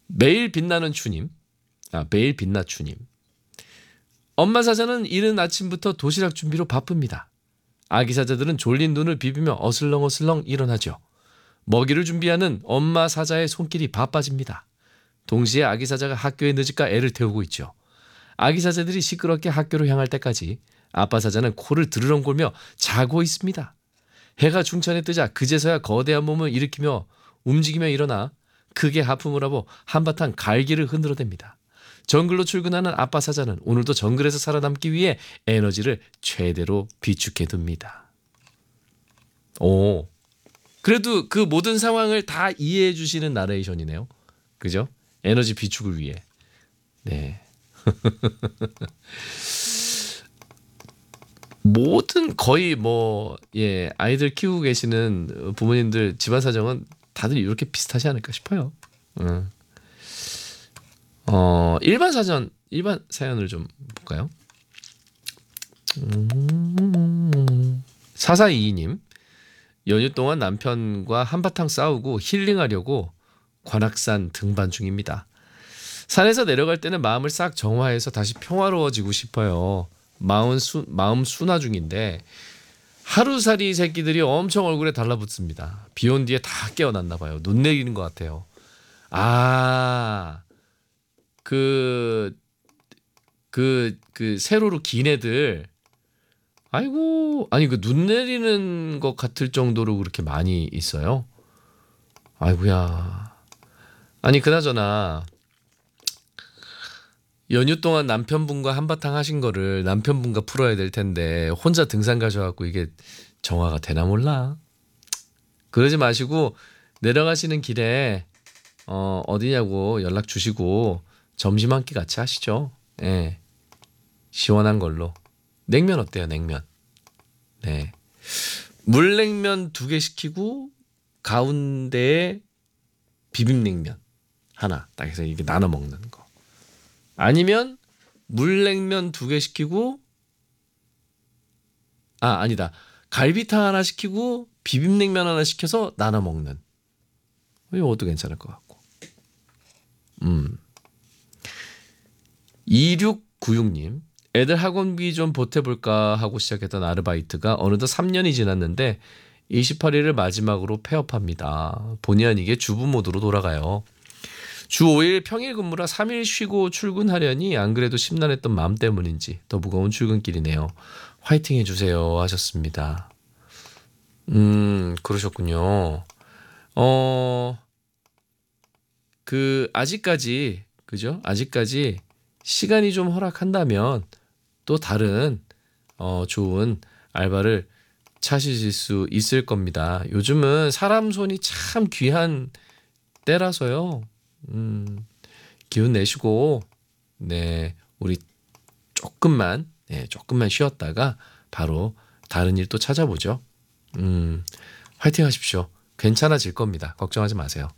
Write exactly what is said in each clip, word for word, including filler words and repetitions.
매일 빛나는 추님. 아, 매일 빛나 추님. 엄마 사자는 이른 아침부터 도시락 준비로 바쁩니다. 아기 사자들은 졸린 눈을 비비며 어슬렁어슬렁 일어나죠. 먹이를 준비하는 엄마 사자의 손길이 바빠집니다. 동시에 아기 사자가 학교에 늦을까 애를 태우고 있죠. 아기 사자들이 시끄럽게 학교로 향할 때까지 아빠 사자는 코를 드르렁골며 자고 있습니다. 해가 중천에 뜨자 그제서야 거대한 몸을 일으키며 움직이며 일어나 크게 하품을 하고 한바탕 갈기를 흔들어댑니다. 정글로 출근하는 아빠 사자는 오늘도 정글에서 살아남기 위해 에너지를 최대로 비축해둡니다. 오, 그래도 그 모든 상황을 다 이해해 주시는 나레이션이네요. 그죠? 에너지 비축을 위해. 네. 모든 거의 뭐 예, 아이들 키우고 계시는 부모님들 집안 사정은 다들 이렇게 비슷하지 않을까 싶어요. 음. 어, 일반 사전, 일반 사연을 좀 볼까요? 음, 사사이이 님. 연휴 동안 남편과 한바탕 싸우고 힐링하려고 관악산 등반 중입니다. 산에서 내려갈 때는 마음을 싹 정화해서 다시 평화로워지고 싶어요. 마음, 수, 마음 순화 중인데 하루살이 새끼들이 엄청 얼굴에 달라붙습니다. 비 온 뒤에 다 깨어났나 봐요. 눈 내리는 것 같아요. 아, 그, 그, 그 세로로 긴 애들. 아이고, 아니 그 눈 내리는 것 같을 정도로 그렇게 많이 있어요. 아이고야. 아니 그나저나 연휴 동안 남편분과 한바탕 하신 거를 남편분과 풀어야 될 텐데 혼자 등산 가셔갖고 이게 정화가 되나 몰라. 그러지 마시고 내려가시는 길에 어, 어디냐고 연락 주시고 점심 한 끼 같이 하시죠. 예. 시원한 걸로. 냉면 어때요? 냉면. 네. 물냉면 두 개 시키고 가운데에 비빔냉면 하나 딱 해서 이게 나눠 먹는 거. 아니면 물냉면 두 개 시키고 아 아니다 갈비탕 하나 시키고 비빔냉면 하나 시켜서 나눠 먹는 이것도 괜찮을 것 같고. 음. 이육구육 님. 애들 학원비 좀 보태볼까 하고 시작했던 아르바이트가 어느덧 삼 년이 지났는데 이십팔 일을 마지막으로 폐업합니다. 본의 아니게 주부 모드로 돌아가요. 주 오 일 평일 근무라 삼 일 쉬고 출근하려니 안 그래도 심란했던 마음 때문인지 더 무거운 출근길이네요. 화이팅 해주세요 하셨습니다. 음 그러셨군요. 어, 그 아직까지 그죠? 아직까지 시간이 좀 허락한다면 또 다른 어, 좋은 알바를 찾으실 수 있을 겁니다. 요즘은 사람 손이 참 귀한 때라서요. 음, 기운 내시고 네 우리 조금만 네, 조금만 쉬었다가 바로 다른 일 또 찾아보죠. 음, 화이팅 하십시오. 괜찮아질 겁니다. 걱정하지 마세요.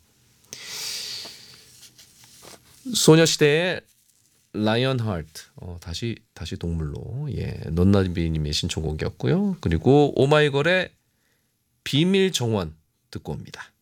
소녀시대의 라이언 하트 어, 다시 다시 동물로 예 넌나비님의 신청곡이었고요. 그리고 오마이걸의 비밀 정원 듣고 옵니다.